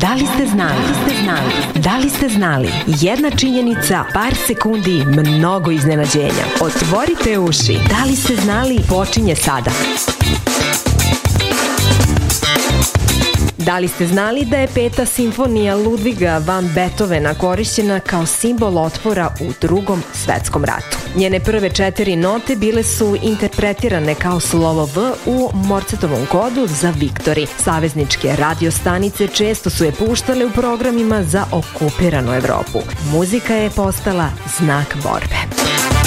Da li ste znali? Da li ste znali? Jedna činjenica, par sekundi, mnogo iznenađenja. Otvorite uši. Da li ste znali? Počinje sada. Da li ste znali da je Peta simfonija Ludviga van Beethovena korišćena kao simbol otpora u Drugom svetskom ratu? Njene prve 4 note bile su interpretirane kao slovo V u Morcetovom kodu za Viktori. Savezničke radiostanice često su je puštale u programima za okupiranu Evropu. Muzika je postala znak borbe.